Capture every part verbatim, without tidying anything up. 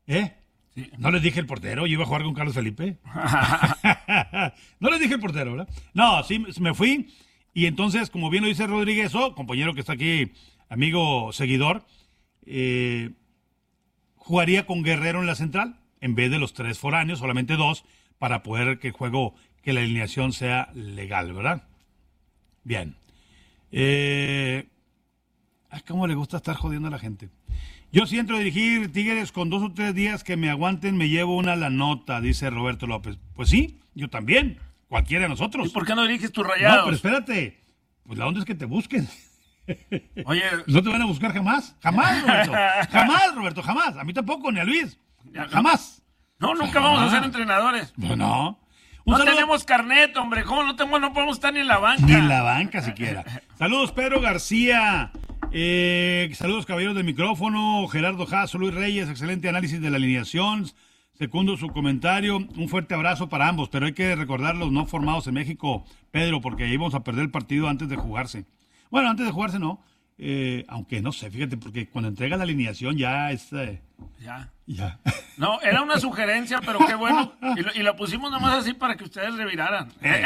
¿Eh? Sí. ¿No les dije el portero? Yo iba a jugar con Carlos Felipe. No les dije el portero, ¿verdad? No, sí, me fui. Y entonces, como bien lo dice Rodríguez, oh, compañero que está aquí, amigo seguidor, eh, jugaría con Guerrero en la central, en vez de los tres foráneos, solamente dos, para poder que el juego, que la alineación sea legal, ¿verdad? Bien. Eh, ay, cómo le gusta estar jodiendo a la gente. Yo si entro a dirigir Tigres con dos o tres días que me aguanten, me llevo una a la nota, dice Roberto López. Pues sí, yo también, cualquiera de nosotros. ¿Y por qué no diriges tus Rayados? No, pero espérate, pues la onda es que te busquen. Oye. ¿No te van a buscar jamás? Jamás, Roberto. Jamás, Roberto, jamás. A mí tampoco, ni a Luis. Jamás. No, nunca vamos a ser entrenadores. No, no. Un no saludo. Tenemos carnet, hombre. ¿Cómo no tenemos? No podemos estar ni en la banca. Ni en la banca siquiera. Saludos, Pedro García. Eh, saludos, caballeros del micrófono. Gerardo Jasso, Luis Reyes. Excelente análisis de la alineación. Secundo su comentario. Un fuerte abrazo para ambos. Pero hay que recordar los no formados en México, Pedro, porque íbamos a perder el partido antes de jugarse. Bueno, antes de jugarse no. Eh, aunque no sé, fíjate, porque cuando entrega la alineación ya es... Eh, ya. Ya. No, era una sugerencia, pero qué bueno. Y lo, y lo pusimos nomás así para que ustedes reviraran. Eh.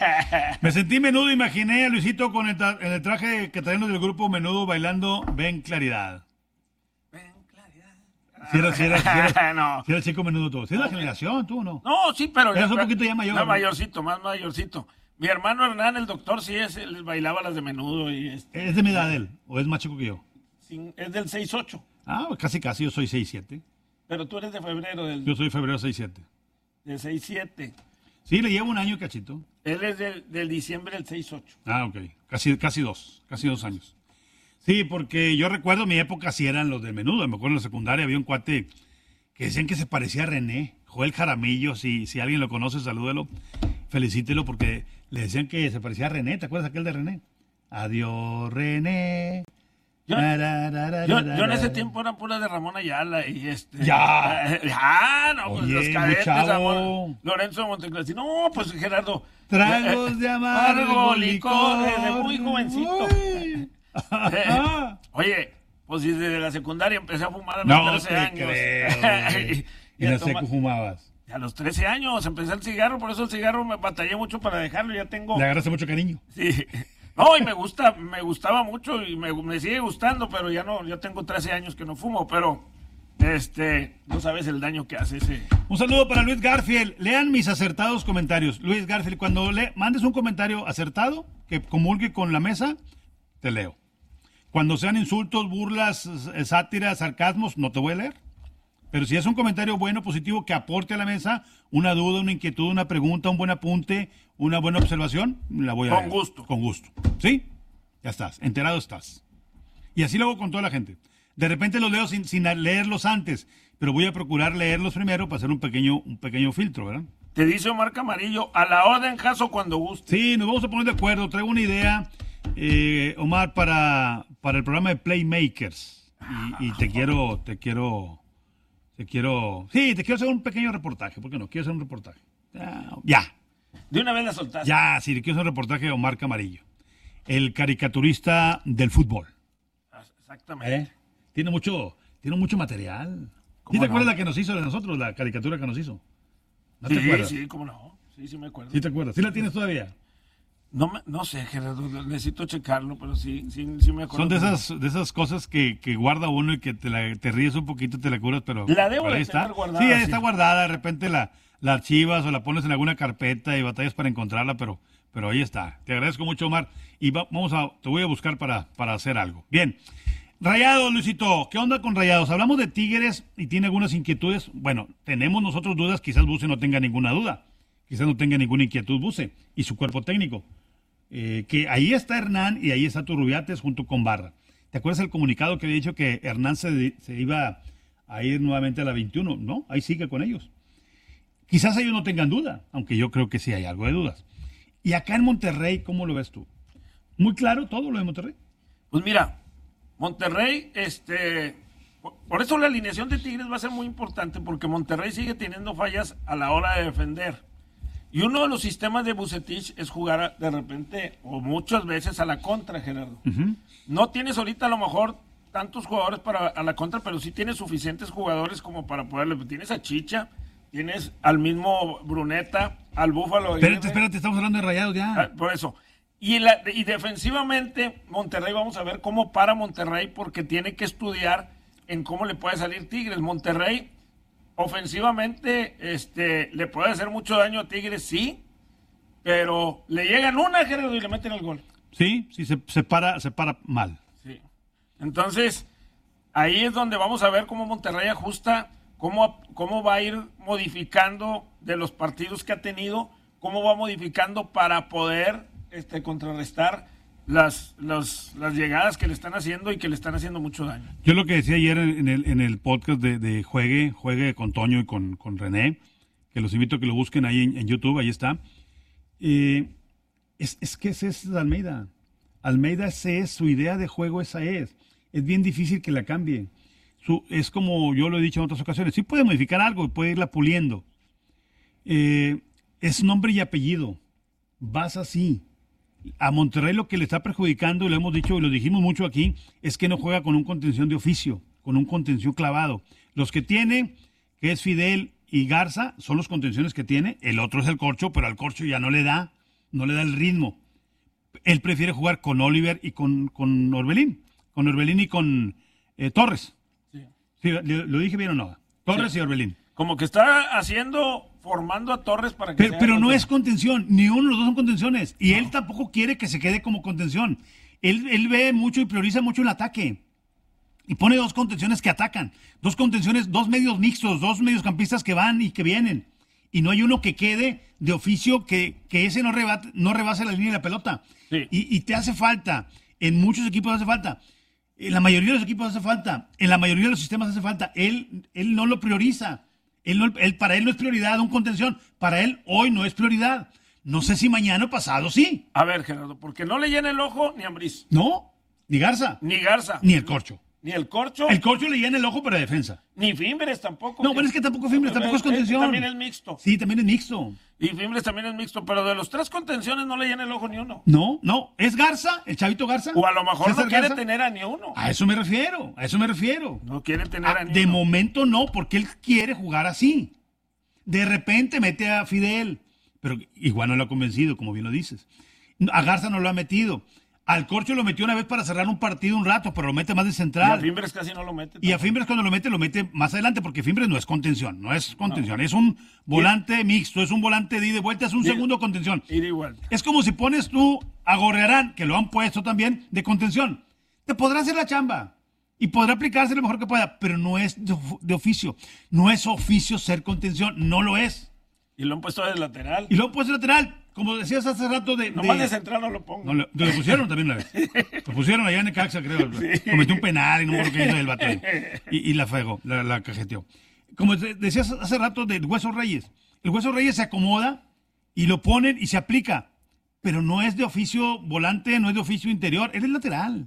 Me sentí Menudo, imaginé a Luisito con el, tra- en el traje que traemos del grupo Menudo bailando Ven Claridad. Ven Claridad. Si era, si era, si era, no. si era el chico Menudo tú. Si es la generación, tú no. No, sí, pero... Eras un poquito ya mayor. Más ¿no? mayorcito, más mayorcito. Mi hermano Hernán, el doctor, sí es, él bailaba las de Menudo. Y este, ¿Es de mi edad él? ¿O es más chico que yo? Sí, es del seis ocho. Ah, casi casi, yo soy seis siete. Pero tú eres de febrero. Del, yo soy febrero seis siete. De seis siete. Sí, le llevo un año cachito. Él es del, del diciembre del seis ocho. Ah, ok. Casi, casi dos, casi dos años. Sí, porque yo recuerdo mi época sí eran los de Menudo. Me acuerdo en la secundaria había un cuate que decían que se parecía a René, Joel Jaramillo. Si, si alguien lo conoce, salúdelo, felicítelo, porque le decían que se parecía a René. ¿Te acuerdas aquel de René? Adiós, René. Yo, yo, yo en ese tiempo era pura de Ramón Ayala y este... ¡Ya! ¡Ya! No, pues Oye, los cadetes, chavo. Lorenzo Monteclasi. No, pues Gerardo... Tragos eh, de amargo licor, desde muy jovencito. Eh, oye, pues desde la secundaria empecé a fumar a los no trece te años. Creo, y, y en la secu fumabas. A los trece años empecé el cigarro, por eso el cigarro me batallé mucho para dejarlo, ya tengo... Le agarraste mucho cariño. Sí. No, y me gusta, me gustaba mucho y me, me sigue gustando, pero ya no, yo tengo trece años que no fumo, pero este, no sabes el daño que hace ese. Un saludo para Luis Garfield. Lean mis acertados comentarios. Luis Garfield, cuando le mandes un comentario acertado que comulgue con la mesa, te leo. Cuando sean insultos, burlas, sátiras, sarcasmos, no te voy a leer. Pero si es un comentario bueno, positivo, que aporte a la mesa una duda, una inquietud, una pregunta, un buen apunte, una buena observación, la voy a Con leer. gusto. Con gusto. ¿Sí? Ya estás. Enterado estás. Y así lo hago con toda la gente. De repente los leo sin, sin leerlos antes, pero voy a procurar leerlos primero para hacer un pequeño, un pequeño filtro, ¿verdad? Te dice Omar Camarillo, a la orden, Jasso, cuando guste. Sí, nos vamos a poner de acuerdo. Traigo una idea, eh, Omar, para, para el programa de Playmakers. Y, y te quiero, te quiero... Te quiero... Sí, te quiero hacer un pequeño reportaje. ¿Por qué no? Quiero hacer un reportaje. Ya. ya. De una vez la soltaste. Ya, sí, le quiero hacer un reportaje de Omar Camarillo. El caricaturista del fútbol. Exactamente. ¿Eh? Tiene mucho, tiene mucho material. ¿Sí te no? acuerdas la que nos hizo de nosotros, la caricatura que nos hizo? ¿No sí, te acuerdas? Sí, cómo no. Sí, sí me acuerdo. ¿Sí te acuerdas? ¿Sí la tienes todavía? No, me, no sé, Gerardo, necesito checarlo, pero sí, sí, sí me acuerdo. Son de esas, de esas cosas que, que guarda uno y que te, la, te ríes un poquito, te la curas, pero... La debo pero de ahí está. guardada. Sí, ahí sí. está guardada, de repente la, la archivas o la pones en alguna carpeta y batallas para encontrarla, pero, pero ahí está. Te agradezco mucho, Omar, y va, vamos a, te voy a buscar para, para hacer algo. Bien. Rayados, Luisito, ¿qué onda con Rayados? Hablamos de Tigres y tiene algunas inquietudes. Bueno, tenemos nosotros dudas, quizás Buse no tenga ninguna duda, quizás no tenga ninguna inquietud Buse y su cuerpo técnico. Eh, que ahí está Hernán y ahí está Turrubiates junto con Barra. ¿Te acuerdas el comunicado que había dicho que Hernán se, se iba a ir nuevamente a la veintiuno? No, ahí sigue con ellos. Quizás ellos no tengan duda, aunque yo creo que sí hay algo de dudas. Y acá en Monterrey, ¿cómo lo ves tú? ¿Muy claro todo lo de Monterrey? Pues mira, Monterrey, este, por, por eso la alineación de Tigres va a ser muy importante, porque Monterrey sigue teniendo fallas a la hora de defender. Y uno de los sistemas de Vucetich es jugar a, de repente o muchas veces a la contra, Gerardo. Uh-huh. No tienes ahorita a lo mejor tantos jugadores para a la contra, pero sí tienes suficientes jugadores como para poderle. Tienes a Chicha, tienes al mismo Bruneta, al Búfalo. Espérate, espérate, estamos hablando de Rayados ya. Ah, por eso. Y, la, y defensivamente, Monterrey, vamos a ver cómo para Monterrey, porque tiene que estudiar en cómo le puede salir Tigres. Monterrey, ofensivamente, este, le puede hacer mucho daño a Tigres, sí, pero le llegan una, Gerardo, y le meten el gol. Sí, sí, se, se, para, se para mal. Sí. Entonces, ahí es donde vamos a ver cómo Monterrey ajusta, cómo, cómo va a ir modificando de los partidos que ha tenido, cómo va modificando para poder este, contrarrestar las, las, las llegadas que le están haciendo y que le están haciendo mucho daño. Yo lo que decía ayer en el, en el podcast de, de Juegue, Juegue con Toño y con, con René, que los invito a que lo busquen ahí en, en YouTube, ahí está. Eh, es, es que ese es Almeida. Almeida, ese es su idea de juego, esa es. Es bien difícil que la cambie. Su, es como yo lo he dicho en otras ocasiones, sí puede modificar algo y puede irla puliendo. Eh, es nombre y apellido. Vas así. A Monterrey lo que le está perjudicando, y lo hemos dicho y lo dijimos mucho aquí, es que no juega con un contención de oficio, con un contención clavado. Los que tiene, que es Fidel y Garza, son los contenciones que tiene. El otro es el Corcho, pero al Corcho ya no le da, no le da el ritmo. Él prefiere jugar con Oliver y con, con Orbelín, con Orbelín y con eh, Torres. Sí. Sí, ¿lo, ¿Lo dije bien o no? Torres sí. Y Orbelín. Como que está haciendo, formando a Torres para que Pero, sea pero no es contención, ni uno de los dos son contenciones. Y no. Él tampoco quiere que se quede como contención. Él, él ve mucho y prioriza mucho el ataque. Y pone dos contenciones que atacan. Dos contenciones, dos medios mixtos, dos mediocampistas que van y que vienen. Y no hay uno que quede de oficio que, que ese no, rebate, no rebase la línea de la pelota. Sí. Y, y te hace falta. En muchos equipos hace falta. En la mayoría de los equipos hace falta. En la mayoría de los sistemas hace falta. Él, él no lo prioriza. Él no, él, para él no es prioridad un contención. Para él hoy no es prioridad. No sé si mañana o pasado sí. A ver, Gerardo, porque no le llena el ojo ni a Ambriz. No, ni Garza. Ni Garza. Ni el Corcho. Ni el Corcho. El Corcho le llena el ojo para defensa. Ni Fimbres tampoco. No, que... pero es que tampoco Fimbres, tampoco es contención. También es mixto. Sí, también es mixto. Y Fimbres también es mixto, pero de los tres contenciones no le llena el ojo ni uno. No, no, es Garza, el chavito Garza. O a lo mejor César no quiere Garza. tener a ni uno. A eso me refiero, a eso me refiero. No quiere tener a, a ni De uno. momento no, porque él quiere jugar así. De repente mete a Fidel, pero igual no lo ha convencido, como bien lo dices. A Garza no lo ha metido. Al Corcho lo metió una vez para cerrar un partido un rato, pero lo mete más de central. Y a Fimbres casi no lo mete. Tampoco. Y a Fimbres cuando lo mete, lo mete más adelante, porque Fimbres no es contención, no es contención, no. Es un volante mixto, es un volante de ida y vuelta, es un de, segundo contención. Ida y vuelta. Es como si pones tú a Gorrearán, que lo han puesto también, de contención. Te podrá hacer la chamba y podrá aplicarse lo mejor que pueda, pero no es de, de oficio. No es oficio ser contención, no lo es. Y lo han puesto de lateral. Y lo han puesto de lateral. Como decías hace rato de... Nomás de, de central no lo pongo. No, lo, lo pusieron también una vez. Lo pusieron allá en Necaxa, creo. Sí. Cometió un penal y no me acuerdo qué hizo el vato. Y, y la fregó, la, la cajeteó. Como decías hace rato del Hueso Reyes. El Hueso Reyes se acomoda y lo ponen y se aplica. Pero no es de oficio volante, no es de oficio interior. Él es lateral.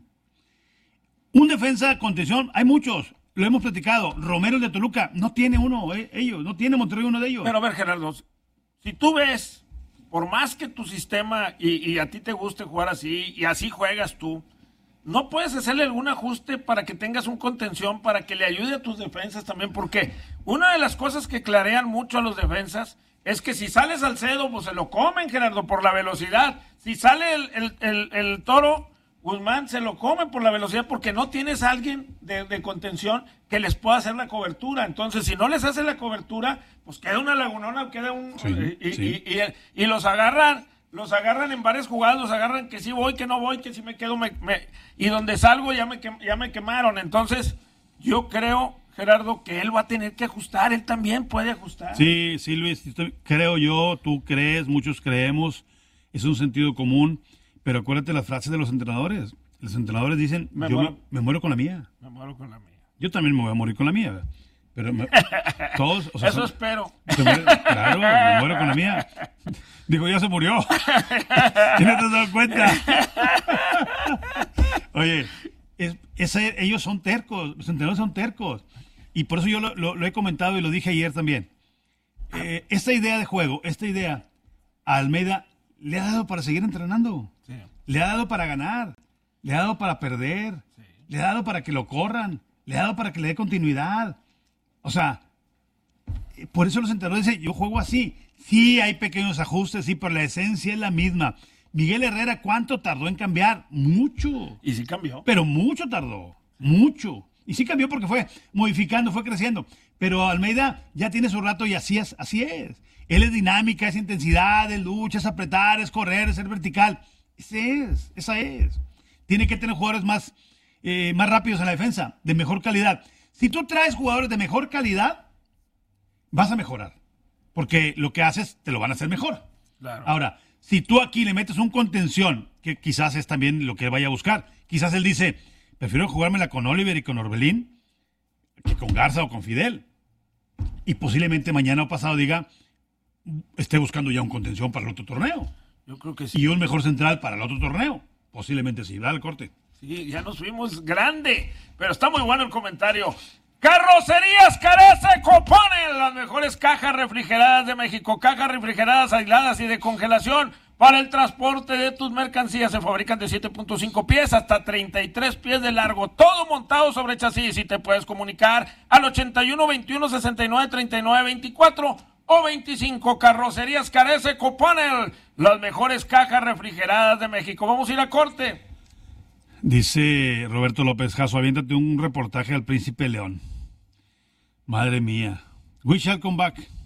Un defensa de contención, hay muchos. Lo hemos platicado. Romero el de Toluca, no tiene uno, eh, ellos. No tiene Monterrey uno de ellos. Pero a ver, Gerardo, si tú ves... Por más que tu sistema y, y a ti te guste jugar así y así juegas tú, no puedes hacerle algún ajuste para que tengas un contención, para que le ayude a tus defensas también, porque una de las cosas que clarean mucho a los defensas es que si sale Salcedo, pues se lo comen, Gerardo, por la velocidad. Si sale el, el, el, el Toro Guzmán, se lo comen por la velocidad, porque no tienes a alguien de, de contención que les pueda hacer la cobertura. Entonces, si no les hace la cobertura, pues queda una lagunona, queda un... Sí, y, sí. Y, y, y los agarran, los agarran en varias jugadas, los agarran que sí voy, que no voy, que si me quedo, me, me, y donde salgo ya me, ya me quemaron. Entonces, yo creo, Gerardo, que él va a tener que ajustar, él también puede ajustar. Sí, sí, Luis, estoy, creo yo, tú crees, muchos creemos, es un sentido común, pero acuérdate las frases de los entrenadores. Los entrenadores dicen, me yo muero, me, me muero con la mía. Me muero con la mía. Yo también me voy a morir con la mía, ¿verdad? Pero me, todos, o sea, eso son, espero. Muere, claro, me muero con la mía. Digo, ya se murió. ¿Y no te has dado cuenta? Oye, es, ese, ellos son tercos, los entrenadores son tercos. Y por eso yo lo, lo, lo he comentado y lo dije ayer también. Eh, esta idea de juego, esta idea a Almeida le ha dado para seguir entrenando. Sí. Le ha dado para ganar. Le ha dado para perder. Sí. le ha dado para que lo corran, le ha dado para que le dé continuidad. O sea, por eso los entrenadores dicen, yo juego así. Sí, hay pequeños ajustes, sí, pero la esencia es la misma. Miguel Herrera, ¿cuánto tardó en cambiar? Mucho. Y sí cambió. Pero mucho tardó, mucho. Y sí cambió porque fue modificando, fue creciendo. Pero Almeida ya tiene su rato y así es, así es. Él es dinámica, es intensidad, es lucha, es apretar, es correr, es ser vertical. Ese es, esa es. Tiene que tener jugadores más, eh, más rápidos en la defensa, de mejor calidad. Si tú traes jugadores de mejor calidad, vas a mejorar. Porque lo que haces te lo van a hacer mejor. Claro. Ahora, si tú aquí le metes un contención, que quizás es también lo que vaya a buscar, quizás él dice, prefiero jugármela con Oliver y con Orbelín que con Garza o con Fidel. Y posiblemente mañana o pasado diga, esté buscando ya un contención para el otro torneo. Yo creo que sí. Y un mejor central para el otro torneo. Posiblemente sí. Dale el corte. Sí, ya nos fuimos grande. Pero está muy bueno el comentario. Carrocerías Carece Coponel, las mejores cajas refrigeradas de México. Cajas refrigeradas, aisladas y de congelación para el transporte de tus mercancías. Se fabrican de siete punto cinco pies hasta treinta y tres pies de largo. Todo montado sobre chasis. Y te puedes comunicar al ochenta y uno, veintiuno, sesenta y nueve, treinta y nueve, veinticuatro o veinticinco. Carrocerías Carece Coponel, las mejores cajas refrigeradas de México. Vamos a ir a corte. Dice Roberto López Jasso, aviéntate un reportaje al Príncipe León. Madre mía. We shall come back.